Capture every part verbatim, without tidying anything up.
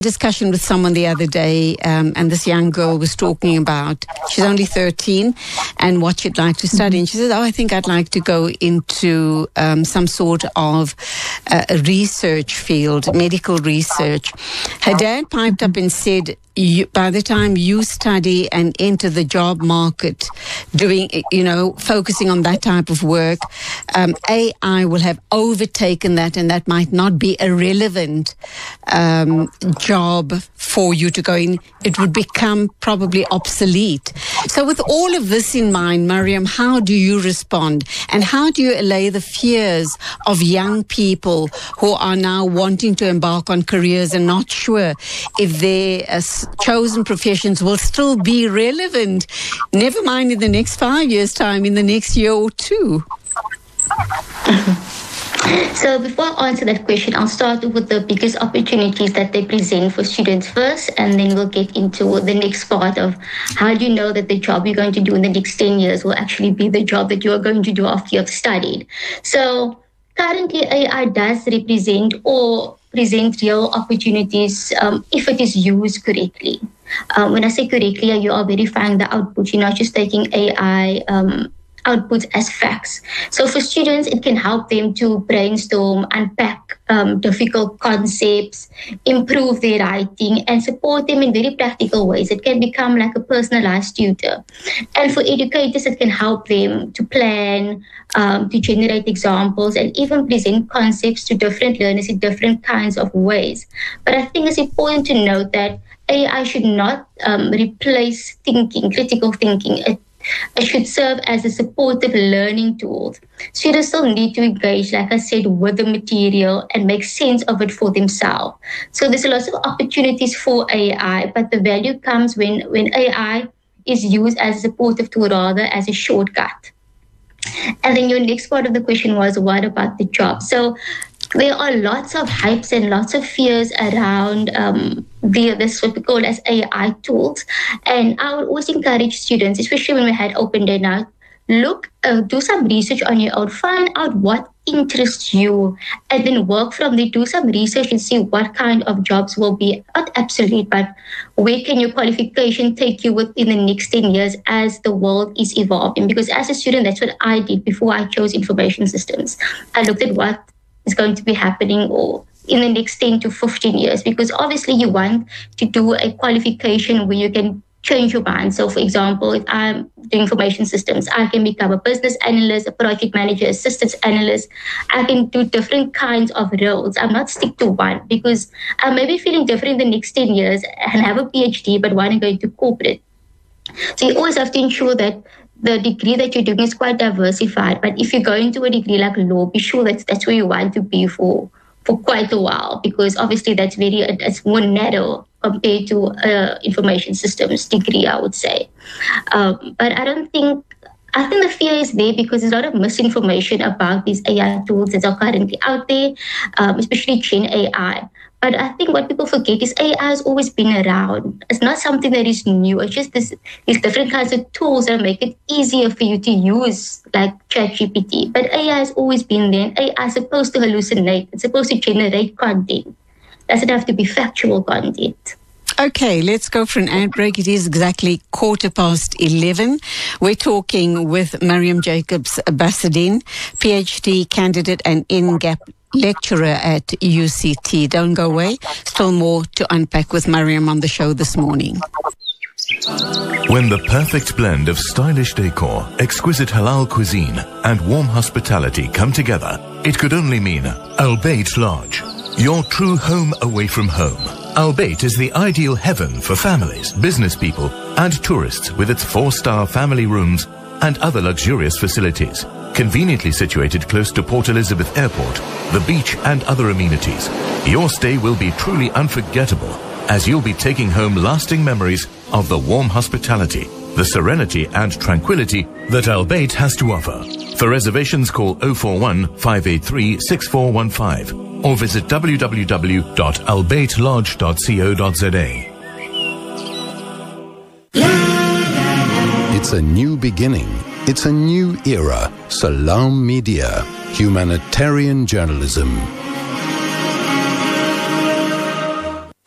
discussion with someone the other day, um, and this young girl was talking about, she's only thirteen, and what she'd like to study. And she says, oh, I think I'd like to go into um, some sort of uh, a research field, medical research. Her dad piped up and said, You, by the time you study and enter the job market, doing, you know, focusing on that type of work, um, A I will have overtaken that, and that might not be a relevant um, job for you to go in. It would become probably obsolete. So with all of this in mind, Mariam, how do you respond? And how do you allay the fears of young people who are now wanting to embark on careers and not sure if their uh, chosen professions will still be relevant, never mind in the next five years' time, in the next year or two? So before I answer that question, I'll start with the biggest opportunities that they present for students first, and then we'll get into the next part of how do you know that the job you're going to do in the next ten years will actually be the job that you are going to do after you've studied. So currently, A I does represent or present real opportunities um, if it is used correctly. Um, when I say correctly, you are verifying the output. You're not just taking A I um, outputs as facts. So for students, it can help them to brainstorm, unpack um, difficult concepts, improve their writing, and support them in very practical ways. It can become like a personalized tutor. And for educators, it can help them to plan, um, to generate examples, and even present concepts to different learners in different kinds of ways. But I think it's important to note that A I should not um, replace thinking, critical thinking. It It should serve as a supportive learning tool. Students still need to engage, like I said, with the material and make sense of it for themselves. So there's lots of opportunities for A I, but the value comes when, when A I is used as a supportive tool rather as a shortcut. And then your next part of the question was, what about the job? So there are lots of hypes and lots of fears around um, the this what we call as A I tools. And I would always encourage students, especially when we had open day now, look, uh, do some research on your own, find out what interests you, and then work from there, do some research and see what kind of jobs will be, not absolute, but where can your qualification take you within the next ten years as the world is evolving. Because as a student, that's what I did before I chose information systems. I looked at what is going to be happening or in the next ten to fifteen years, because obviously you want to do a qualification where you can change your mind. So for example, if I'm doing information systems, I can become a business analyst, a project manager, a systems analyst. I can do different kinds of roles. I'm not stick to one, because I may be feeling different in the next ten years and have a PhD, but want to go into corporate. So you always have to ensure that the degree that you're doing is quite diversified. But if you go into a degree like law, be sure that that's where you want to be for, for quite a while, because obviously that's very, it's more narrow compared to uh, information systems degree, I would say. Um, but I don't think, I think the fear is there because there's a lot of misinformation about these A I tools that are currently out there, um, especially Gen A I. But I think what people forget is A I has always been around. It's not something that is new. It's just this, these different kinds of tools that make it easier for you to use, like ChatGPT. But A I has always been there. A I is supposed to hallucinate. It's supposed to generate content. It doesn't have to be factual content. Okay, let's go for an ad break. It is exactly quarter past eleven. We're talking with Mariam Jacobs Bassadin, PhD candidate and in-gap lecturer at U C T. Don't go away. Still more to unpack with Mariam on the show this morning. When the perfect blend of stylish decor, exquisite halal cuisine, and warm hospitality come together, it could only mean Al Bayt Lodge, your true home away from home. Al Bayt is the ideal heaven for families, business people, and tourists, with its four-star family rooms and other luxurious facilities. Conveniently situated close to Port Elizabeth Airport, the beach, and other amenities, your stay will be truly unforgettable, as you'll be taking home lasting memories of the warm hospitality, the serenity and tranquility that Al Bayt has to offer. For reservations, call oh four one, five eight three, six four one five or visit w w w dot al bayt lodge dot co dot z a. It's a new beginning. It's a new era. Salam Media, humanitarian journalism.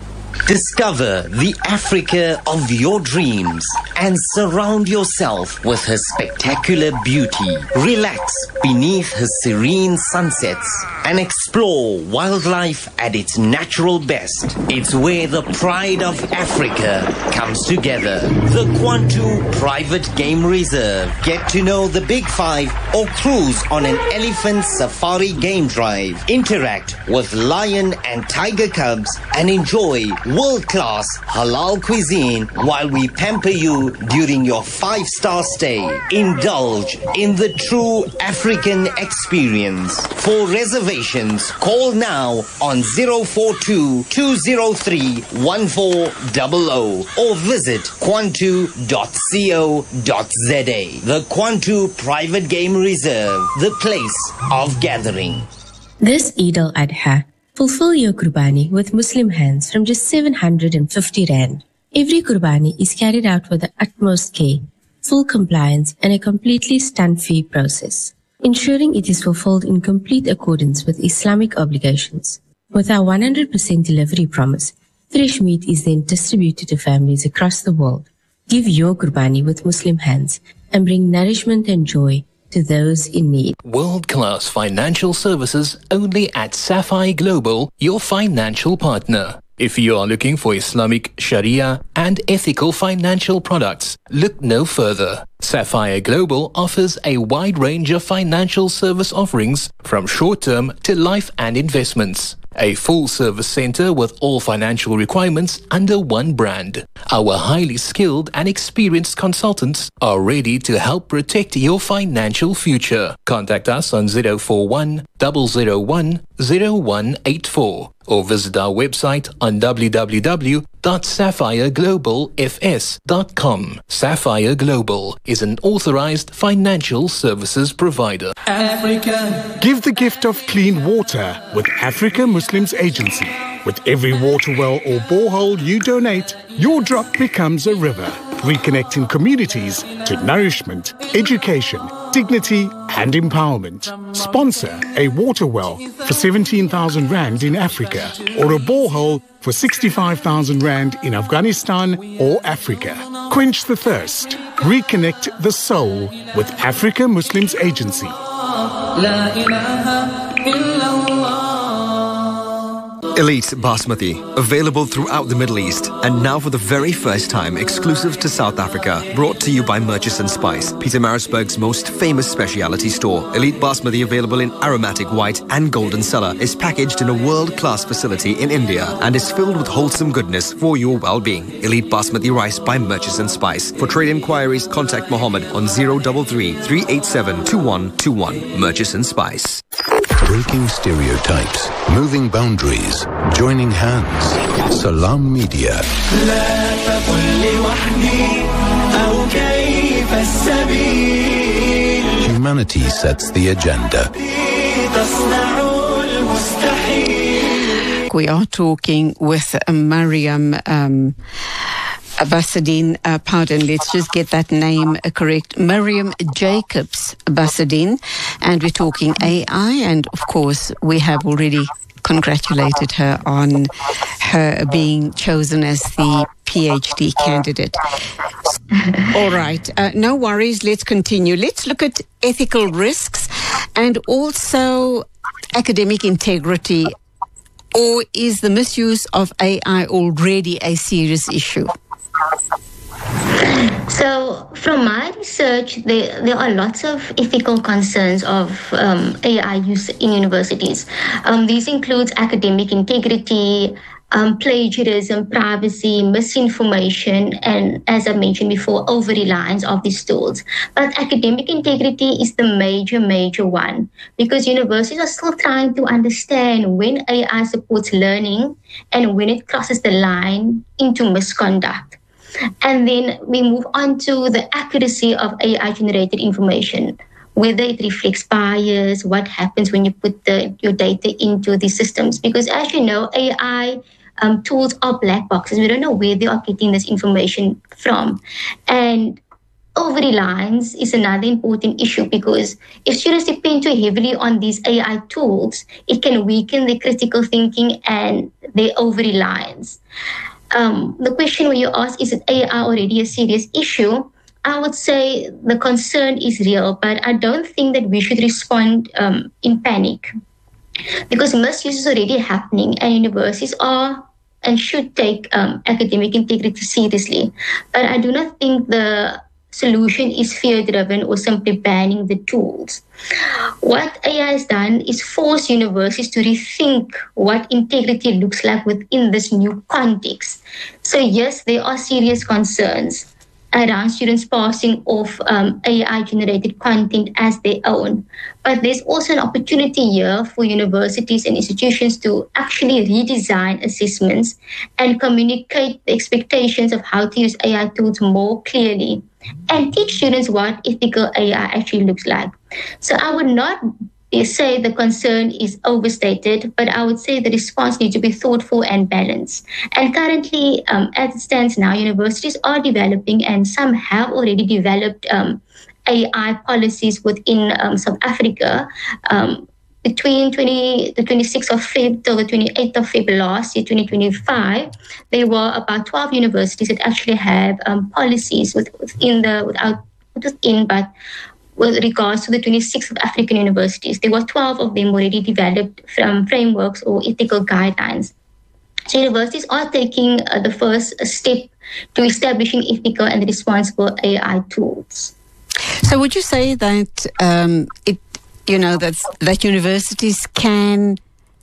Discover the Africa of your dreams and surround yourself with her spectacular beauty. Relax beneath her serene sunsets and explore wildlife at its natural best. It's where the pride of Africa comes together. The Kwantu Private Game Reserve. Get to know the Big Five or cruise on an elephant safari game drive. Interact with lion and tiger cubs and enjoy world-class halal cuisine while we pamper you during your five-star stay. Indulge in the true African experience. For reservations, call now on zero four two, two zero three, one four zero zero or visit kwantu dot co dot za. The Kwantu Private Game Reserve, the place of gathering. This Eid al-Adha, fulfill your Qurbani with Muslim hands from just seven hundred fifty rand. Every Qurbani is carried out with the utmost care, full compliance and a completely stunt-free process, ensuring it is fulfilled in complete accordance with Islamic obligations. With our one hundred percent delivery promise, fresh meat is then distributed to families across the world. Give your Qurbani with Muslim hands and bring nourishment and joy to those in need. World-class financial services only at Sapphire Global, your financial partner. If you are looking for Islamic Sharia and ethical financial products, look no further. Sapphire Global offers a wide range of financial service offerings from short-term to life and investments. A full-service center with all financial requirements under one brand. Our highly skilled and experienced consultants are ready to help protect your financial future. Contact us on zero four one, zero zero one, zero one eight four or visit our website on w w w dot sapphire global f s dot com. Sapphire Global is an authorized financial services provider. Africa. Give the gift of clean water with Africa Muslims Agency. With every water well or borehole you donate, your drop becomes a river, reconnecting communities to nourishment, education, dignity and empowerment. Sponsor a water well for seventeen thousand rand in Africa or a borehole for sixty-five thousand rand in Afghanistan or Africa. Quench the thirst. Reconnect the soul with Africa Muslims Agency. Elite Basmati, available throughout the Middle East and now for the very first time exclusive to South Africa. Brought to you by Murchison Spice, Pietermaritzburg's most famous specialty store. Elite Basmati, available in aromatic white and golden cellar, is packaged in a world-class facility in India and is filled with wholesome goodness for your well-being. Elite Basmati rice by Murchison Spice. For trade inquiries, contact Mohammed on zero three three, three eight seven, two one two one. Murchison Spice. Breaking stereotypes, moving boundaries, joining hands. Salam Media. Humanity sets the agenda. We are talking with uh, Mariam um, Bassadine, uh, pardon, let's just get that name uh, correct. Mariam Jacobs Bassadine, and we're talking A I, and of course we have already congratulated her on her being chosen as the PhD candidate. All right, uh, no worries, let's continue. Let's look at ethical risks and also academic integrity. Or is the misuse of A I already a serious issue? So, from my research, there, there are lots of ethical concerns of um, A I use in universities. Um, these include academic integrity, um, plagiarism, privacy, misinformation, and, as I mentioned before, over-reliance of these tools. But academic integrity is the major, major one, because universities are still trying to understand when A I supports learning and when it crosses the line into misconduct. And then we move on to the accuracy of A I-generated information, whether it reflects bias, what happens when you put the, your data into these systems. Because as you know, A I um, tools are black boxes. We don't know where they are getting this information from. And over-reliance is another important issue, because if students depend too heavily on these A I tools, it can weaken their critical thinking and their over-reliance. um, the question where you ask, is it A I already a serious issue? I would say the concern is real, but I don't think that we should respond um, in panic, because misuse is already happening, and universities are and should take um, academic integrity seriously. But I do not think the solution is fear-driven or simply banning the tools. What A I has done is force universities to rethink what integrity looks like within this new context. So yes, there are serious concerns around students passing off um, A I-generated content as their own. But there's also an opportunity here for universities and institutions to actually redesign assessments and communicate the expectations of how to use A I tools more clearly and teach students what ethical A I actually looks like. So I would not say the concern is overstated, but I would say the response needs to be thoughtful and balanced. And currently, um, as it stands now, universities are developing, and some have already developed um, A I policies within um, South Africa. Um, between twenty, the twenty-sixth of February till the twenty-eighth of February last year, twenty twenty-five, there were about twelve universities that actually have um, policies with, within the, without, not within, but with regards to the twenty-six of African universities. There were twelve of them already developed from frameworks or ethical guidelines. So universities are taking uh, the first step to establishing ethical and responsible A I tools. So would you say that um, it, you know, that that universities can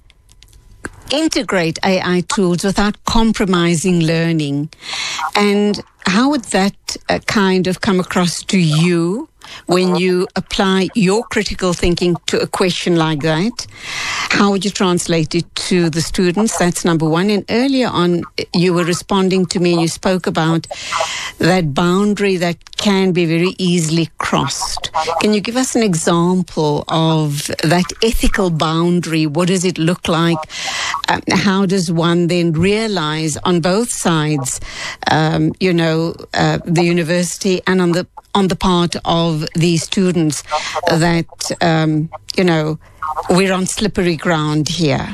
integrate A I tools without compromising learning? And how would that uh, kind of come across to you when you apply your critical thinking to a question like that? How would you translate it to the students? That's number one. And earlier on, you were responding to me and you spoke about that boundary that can be very easily crossed. Can you give us an example of that ethical boundary? What does it look like? Um, how does one then realize on both sides, um, you know, uh, the university and on the on the part of the students that, um, you know, we're on slippery ground here?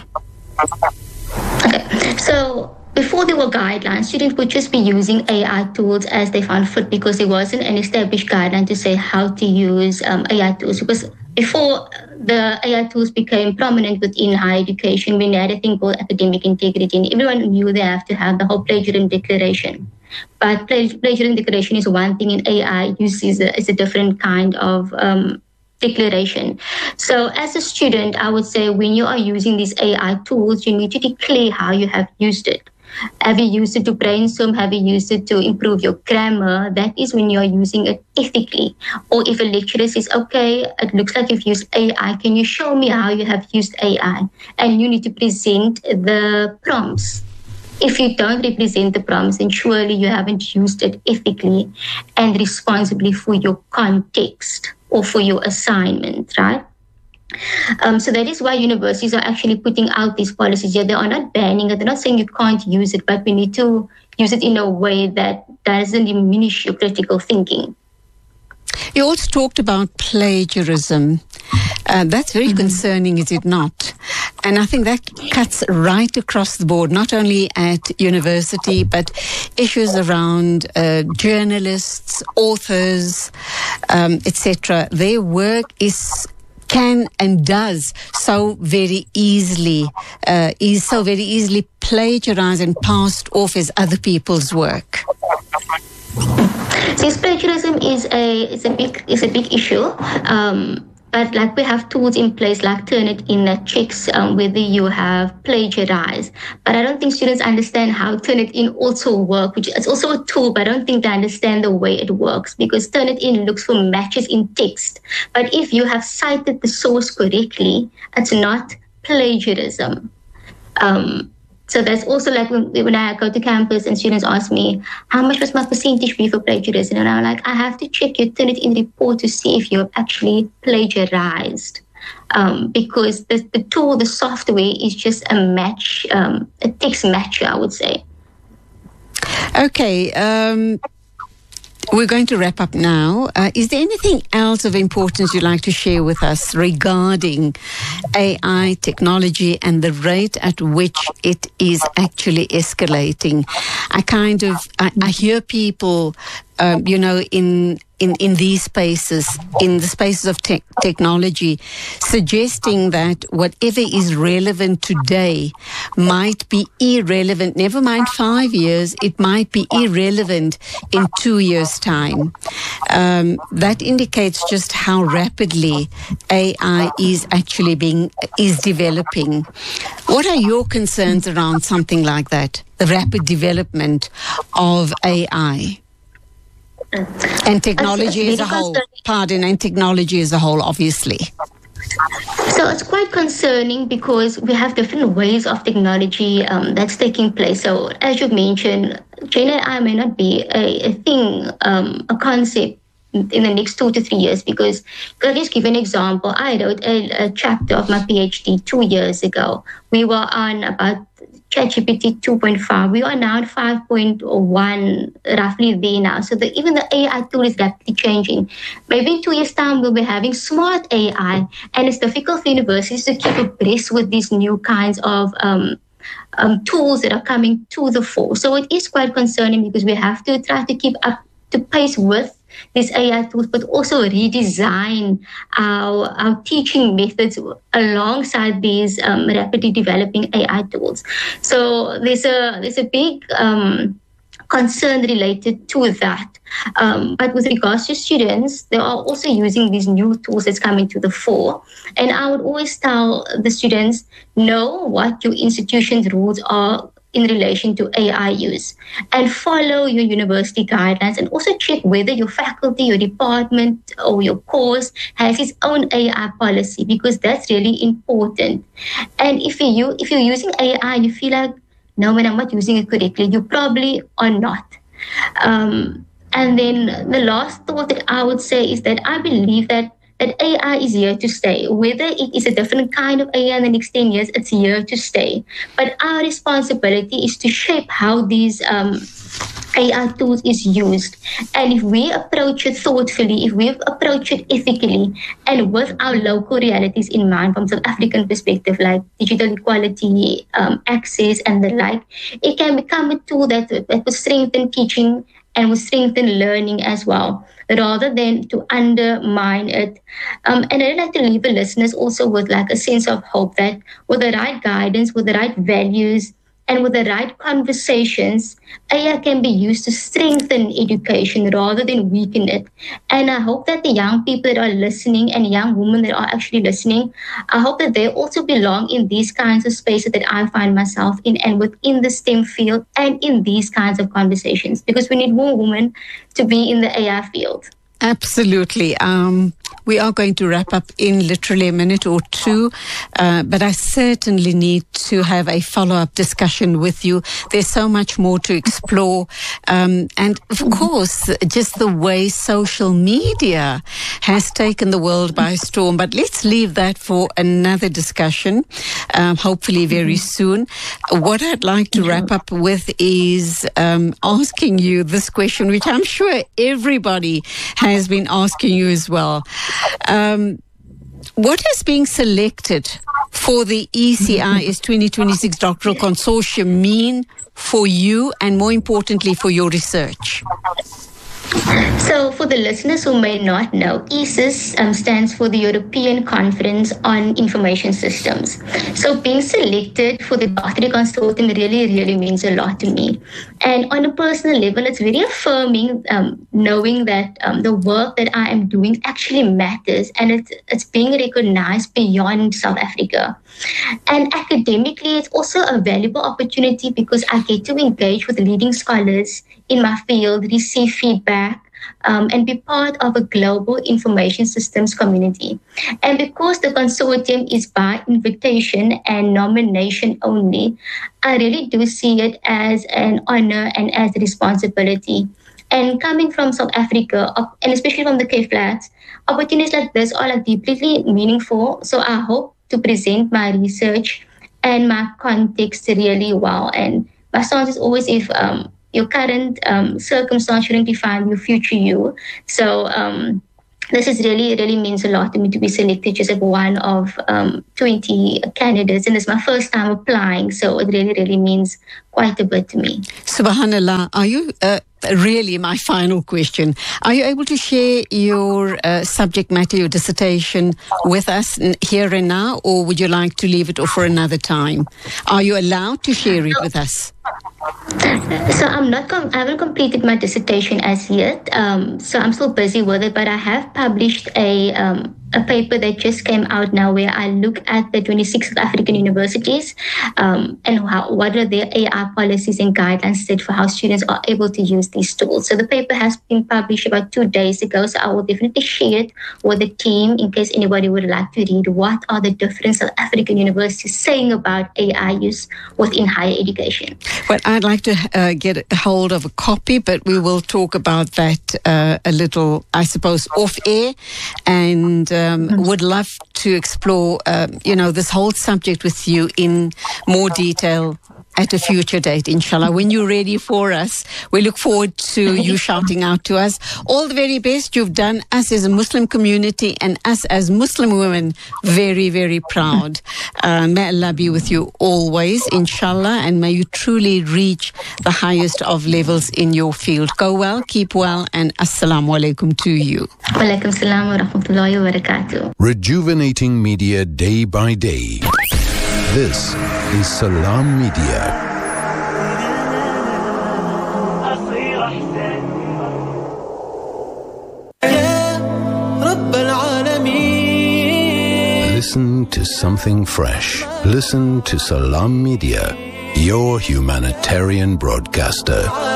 Okay, so before there were guidelines, students would just be using A I tools as they found fit, because there wasn't an established guideline to say how to use um, A I tools. Because before the A I tools became prominent within higher education, we had a thing called academic integrity, and everyone knew they have to have the whole plagiarism declaration. But plagiarism declaration is one thing, and A I use is a, is a different kind of um, declaration. So as a student, I would say when you are using these A I tools, you need to declare how you have used it. Have you used it to brainstorm? Have you used it to improve your grammar? That is when you're using it ethically. Or if a lecturer says, okay, it looks like you've used A I, can you show me how you have used A I? And you need to present the prompts. If you don't represent the prompts, then surely you haven't used it ethically and responsibly for your context or for your assignment, right? Um, so that is why universities are actually putting out these policies. Yeah, they are not banning it. They're not saying you can't use it, but we need to use it in a way that doesn't diminish your critical thinking. You also talked about plagiarism. Uh, that's very mm-hmm. concerning, is it not? And I think that cuts right across the board, not only at university, but issues around uh, journalists, authors, um, et cetera. Their work is can and does so very easily, uh, is so very easily plagiarized and passed off as other people's work. Since plagiarism is a is a big is a big issue, um, but like we have tools in place like Turnitin that checks um, whether you have plagiarized. But I don't think students understand how Turnitin also works, which is also a tool, but I don't think they understand the way it works, because Turnitin looks for matches in text. But if you have cited the source correctly, it's not plagiarism. Um, So that's also like when, when I go to campus and students ask me, how much was my percentage be for plagiarism? And I'm like, I have to check your Turnitin report to see if you've actually plagiarized. Um, because the, the tool, the software is just a match, um, a text matcher, I would say. Okay. Um, we're going to wrap up now. Uh, is there anything else of importance you'd like to share with us regarding A I technology and the rate at which it is actually escalating? I kind of, I, I hear people, um, you know, in in in these spaces, in the spaces of tech technology, suggesting that whatever is relevant today might be irrelevant, never mind five years, it might be irrelevant in two years' time. Um, that indicates just how rapidly A I is actually being, is developing. What are your concerns around something like that, the rapid development of A I? And technology as a whole, pardon, and technology as a whole, obviously. So it's quite concerning because we have different ways of technology um, that's taking place. So as you mentioned, Gen A I may not be a, a thing, um, a concept in the next two to three years because, I'll just give an example. I wrote a, a chapter of my PhD two years ago. We were on about ChatGPT two point five. We are now at five point one, roughly there now. So the, even the A I tool is rapidly changing. Maybe in two years' time, we'll be having smart A I, and it's difficult for universities to keep abreast with these new kinds of um, um, tools that are coming to the fore. So it is quite concerning because we have to try to keep up to pace with these A I tools, but also redesign our, our teaching methods alongside these um, rapidly developing A I tools. So there's a there's a big um, concern related to that. Um, but with regards to students, they are also using these new tools that's coming to the fore. And I would always tell the students, know what your institution's rules are in relation to A I use and follow your university guidelines, and also check whether your faculty, your department or your course has its own A I policy, because that's really important. And if you if you're using A I and you feel like, no, man, I'm not using it correctly, you probably are not. Um, and then the last thought that I would say is that I believe that that A I is here to stay. Whether it is a different kind of A I in the next ten years, it's here to stay. But our responsibility is to shape how these um, A I tools is used. And if we approach it thoughtfully, if we approach it ethically, and with our local realities in mind from South African perspective, like digital equality, um, access, and the like, it can become a tool that, that will strengthen teaching and will strengthen learning as well, rather than to undermine it. Um, and I'd like to leave the listeners also with like a sense of hope that with the right guidance, with the right values, and with the right conversations, A I can be used to strengthen education rather than weaken it. And I hope that the young people that are listening and young women that are actually listening, I hope that they also belong in these kinds of spaces that I find myself in, and within the STEM field and in these kinds of conversations, because we need more women to be in the A I field. Absolutely. Um, we are going to wrap up in literally a minute or two, uh, but I certainly need to have a follow-up discussion with you. There's so much more to explore. Um, and of course, just the way social media has taken the world by storm. But let's leave that for another discussion, um, hopefully very soon. What I'd like to wrap up with is um, asking you this question, which I'm sure everybody has been asking you as well. Um, what is being selected for the E C I S twenty twenty-six Doctoral Consortium mean for you, and more importantly for your research? So for the listeners who may not know, E S I S um, stands for the European Conference on Information Systems. So being selected for the Doctoral Consortium really, really means a lot to me. And on a personal level, it's very affirming um, knowing that um, the work that I am doing actually matters, and it's, it's being recognized beyond South Africa. And academically, it's also a valuable opportunity because I get to engage with leading scholars in my field, receive feedback, um, and be part of a global information systems community. And because the consortium is by invitation and nomination only, I really do see it as an honor and as a responsibility. And coming from South Africa, and especially from the Cape Flats, opportunities like this are like deeply meaningful. So I hope to present my research and my context really well. And my stance is always, if um, your current um, circumstance shouldn't define your future you. So um, this is really, really means a lot to me to be selected just as one of um, twenty candidates. And it's my first time applying, so it really, really means quite a bit to me. Subhanallah, are you... Uh Really, my final question. Are you able to share your uh, subject matter, your dissertation with us here and now, or would you like to leave it for another time? Are you allowed to share it with us? So I'm not, com- I haven't completed my dissertation as yet. Um, so I'm still busy with it, but I have published a um, a paper that just came out now where I look at the twenty-six South African universities um, and how, what are their A I policies and guidelines set for how students are able to use these tools. So the paper has been published about two days ago, so I will definitely share it with the team in case anybody would like to read what are the different South African universities saying about A I use within higher education. Well, I'd like to uh, get a hold of a copy, but we will talk about that uh, a little, I suppose, off air, and um, mm-hmm. would love to explore, uh, you know, this whole subject with you in more detail at a future date, inshallah. When you're ready for us, we look forward to you shouting out to us. All the very best. You've done us as a Muslim community and us as Muslim women very, very proud. Uh, may Allah be with you always, inshallah, and may you truly reach the highest of levels in your field. Go well, keep well, and assalamu alaikum to you. Wa alaikum salam wa rahmatullahi wa barakatuh. Rejuvenating media day by day. This is Salam Media. Listen to something fresh. Listen to Salam Media, your humanitarian broadcaster.